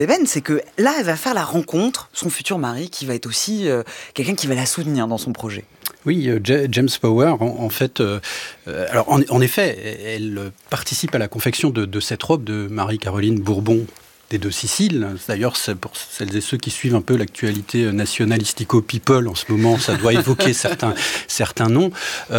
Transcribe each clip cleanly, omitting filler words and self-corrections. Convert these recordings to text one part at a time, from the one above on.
Ben, c'est que là, elle va faire la rencontre, son futur mari, qui va être aussi quelqu'un qui va la soutenir dans son projet. Oui, James Power, en fait, alors en effet, elle participe à la confection de cette robe de Marie-Caroline Bourbon des Deux Siciles. D'ailleurs, c'est pour celles et ceux qui suivent un peu l'actualité nationalistico-people en ce moment, ça doit évoquer certains noms.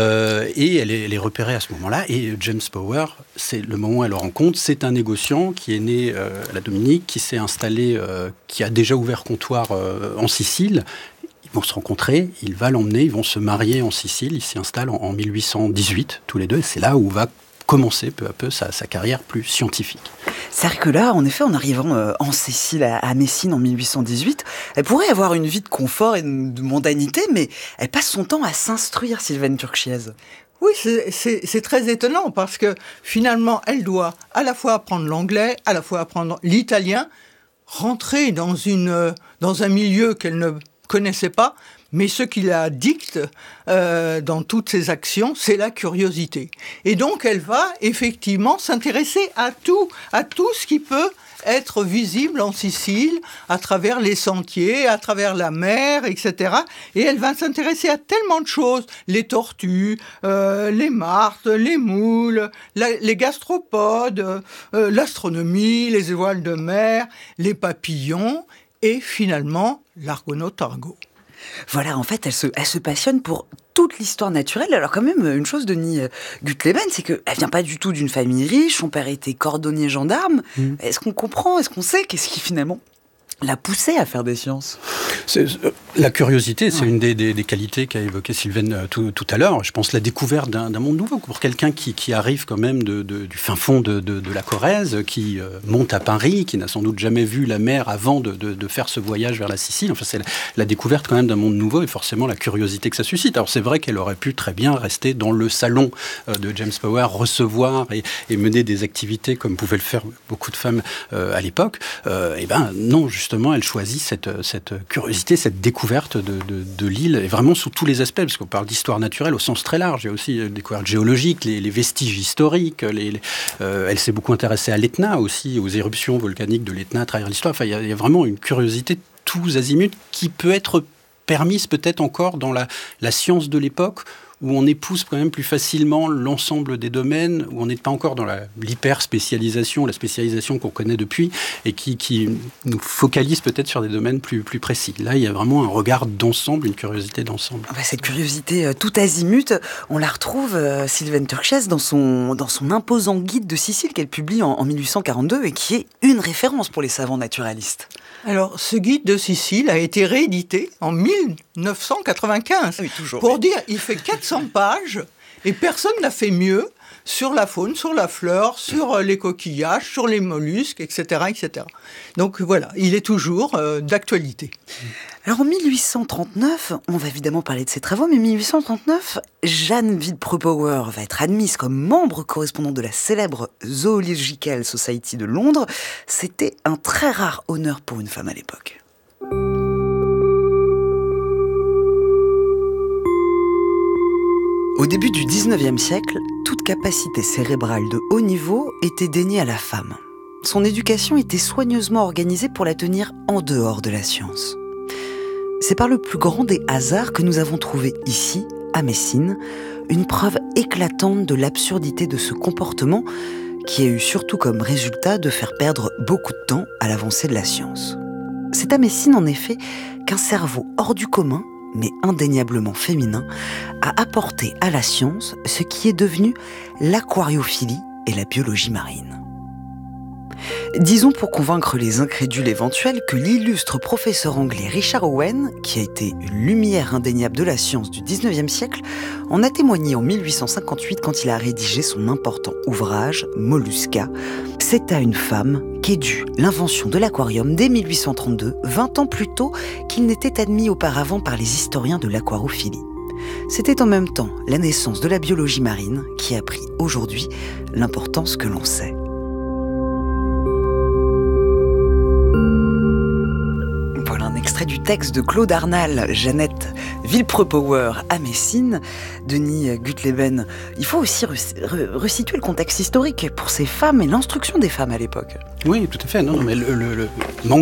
Et elle est repérée à ce moment-là. Et James Power, c'est le moment où elle le rencontre. C'est un négociant qui est né à la Dominique, qui s'est installé, qui a déjà ouvert comptoir en Sicile. Ils vont se rencontrer, il va l'emmener, ils vont se marier en Sicile. Ils s'y installent en 1818, tous les deux. Et c'est là où va commencer peu à peu sa carrière plus scientifique. C'est-à-dire que là, en effet, en arrivant en Sicile, à Messine en 1818, elle pourrait avoir une vie de confort et de mondanité, mais elle passe son temps à s'instruire, Sylvaine Turchiez. Oui, c'est très étonnant parce que finalement, elle doit à la fois apprendre l'anglais, à la fois apprendre l'italien, rentrer dans un milieu qu'elle ne connaissait pas, mais ce qui la dicte dans toutes ses actions, c'est la curiosité. Et donc, elle va effectivement s'intéresser à tout ce qui peut être visible en Sicile, à travers les sentiers, à travers la mer, etc. Et elle va s'intéresser à tellement de choses, les tortues, les martres, les moules, les gastropodes, l'astronomie, les étoiles de mer, les papillons, et finalement, l'Argonaute-Argo. Voilà, en fait, elle se passionne pour toute l'histoire naturelle. Alors quand même, une chose, Denis Gutleben, c'est qu'elle vient pas du tout d'une famille riche. Son père était cordonnier gendarme. Est-ce qu'on comprend, est-ce qu'on sait qu'est-ce qui finalement l'a poussée à faire des sciences ? La curiosité, c'est une des qualités qu'a évoqué Sylvaine tout à l'heure. Je pense la découverte d'un monde nouveau. Pour quelqu'un qui arrive quand même du fin fond de la Corrèze, qui monte à Paris, qui n'a sans doute jamais vu la mer avant de faire ce voyage vers la Sicile. Enfin, c'est la découverte quand même d'un monde nouveau et forcément la curiosité que ça suscite. Alors c'est vrai qu'elle aurait pu très bien rester dans le salon de James Power, recevoir et mener des activités comme pouvaient le faire beaucoup de femmes à l'époque. Et ben non, justement, elle choisit cette curiosité, cette découverte de l'île, et vraiment sous tous les aspects, parce qu'on parle d'histoire naturelle au sens très large. Il y a aussi des découvertes géologiques, les vestiges historiques. Elle s'est beaucoup intéressée à l'Etna aussi, aux éruptions volcaniques de l'Etna à travers l'histoire. Enfin, il y a vraiment une curiosité tous azimuts qui peut être permise peut-être encore dans la science de l'époque, où on épouse quand même plus facilement l'ensemble des domaines, où on n'est pas encore dans l'hyper-spécialisation, la spécialisation qu'on connaît depuis, et qui nous focalise peut-être sur des domaines plus précis. Là, il y a vraiment un regard d'ensemble, une curiosité d'ensemble. Cette curiosité tout azimut, on la retrouve, Sylvaine Turchiez, dans son imposant guide de Sicile qu'elle publie en 1842, et qui est une référence pour les savants naturalistes. Alors, ce guide de Sicile a été réédité en 1995. Oui, toujours. Pour dire, il fait 400 pages et personne n'a fait mieux sur la faune, sur la flore, sur les coquillages, sur les mollusques, etc., etc. Donc voilà, il est toujours d'actualité. Alors en 1839, on va évidemment parler de ses travaux, mais en 1839, Jeanne Wiedepreux-Power va être admise comme membre correspondant de la célèbre Zoological Society de Londres. C'était un très rare honneur pour une femme à l'époque. Au début du 19e siècle, toute capacité cérébrale de haut niveau était déniée à la femme. Son éducation était soigneusement organisée pour la tenir en dehors de la science. C'est par le plus grand des hasards que nous avons trouvé ici, à Messine, une preuve éclatante de l'absurdité de ce comportement qui a eu surtout comme résultat de faire perdre beaucoup de temps à l'avancée de la science. C'est à Messine, en effet, qu'un cerveau hors du commun, mais indéniablement féminin, a apporté à la science ce qui est devenu l'aquariophilie et la biologie marine. Disons pour convaincre les incrédules éventuels que l'illustre professeur anglais Richard Owen, qui a été une lumière indéniable de la science du 19e siècle, en a témoigné en 1858 quand il a rédigé son important ouvrage Mollusca. C'est à une femme qu'est due l'invention de l'aquarium dès 1832, 20 ans plus tôt qu'il n'était admis auparavant par les historiens de l'aquarophilie. C'était en même temps la naissance de la biologie marine qui a pris aujourd'hui l'importance que l'on sait. Extrait du texte de Claude Arnal, Jeannette Villepreux-Power à Messine. Denis Gutleben, il faut aussi resituer le contexte historique pour ces femmes et l'instruction des femmes à l'époque. Oui, tout à fait. Non, mais le manque